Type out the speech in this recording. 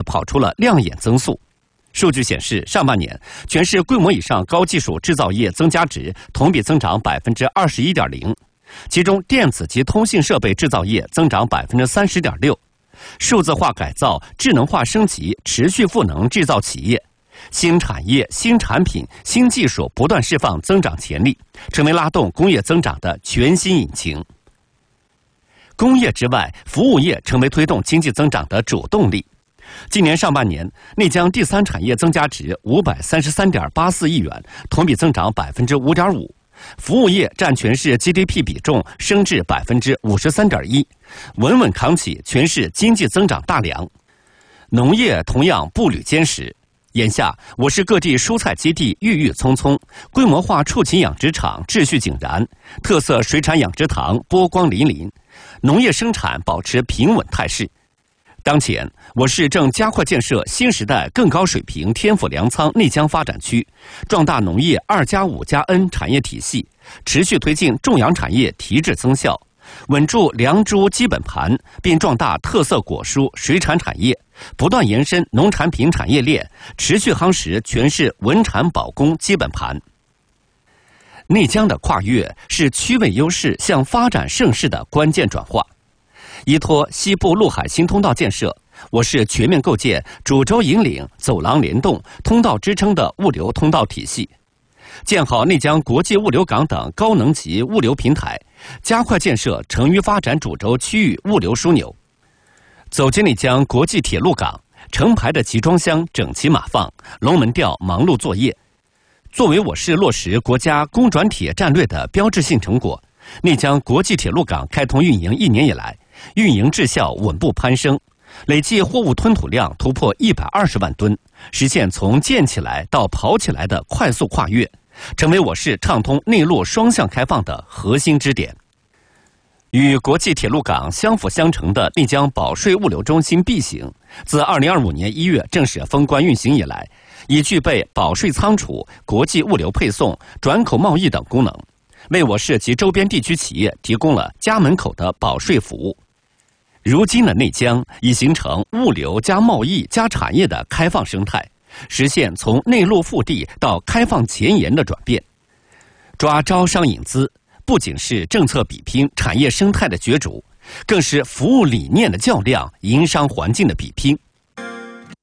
跑出了亮眼增速。数据显示，上半年全市规模以上高技术制造业增加值同比增长21.0%，其中电子及通信设备制造业增长30.6%，数字化改造、智能化升级持续赋能制造企业，新产业、新产品、新技术不断释放增长潜力，成为拉动工业增长的全新引擎。工业之外，服务业成为推动经济增长的主动力。今年上半年，内江第三产业增加值533.84亿元，同比增长5.5%，服务业占全市 GDP 比重升至53.1%，稳稳扛起全市经济增长大梁。农业同样步履坚实。眼下，我市各地蔬菜基地郁郁葱葱，规模化畜禽养殖场秩序井然，特色水产养殖塘波光粼粼，农业生产保持平稳态势。当前，我市正加快建设新时代更高水平天府粮仓内江发展区，壮大农业2+5+N 产业体系，持续推进种养产业提质增效，稳住粮猪基本盘，并壮大特色果蔬、水产产业，不断延伸农产品产业链，持续夯实全市稳产保供基本盘。内江的跨越是区位优势向发展盛世的关键转化。依托西部陆海新通道建设，我市全面构建主轴引领、走廊联动、通道支撑的物流通道体系，建好内江国际物流港等高能级物流平台，加快建设成渝发展主轴区域物流枢纽。走进内江国际铁路港，成排的集装箱整齐码放，龙门吊忙碌作业。作为我市落实国家公转铁战略的标志性成果，内江国际铁路港开通运营1年以来，运营质效稳步攀升，累计货物吞吐量突破120万吨，实现从建起来到跑起来的快速跨越，成为我市畅通内陆双向开放的核心支点。与国际铁路港相辅相成的内江保税物流中心 B 型，自2025年1月正式封关运行以来，已具备保税仓储、国际物流配送、转口贸易等功能，为我市及周边地区企业提供了家门口的保税服务。如今的内江已形成物流加贸易加产业的开放生态，实现从内陆腹地到开放前沿的转变。抓招商引资不仅是政策比拼、产业生态的角逐，更是服务理念的较量、营商环境的比拼。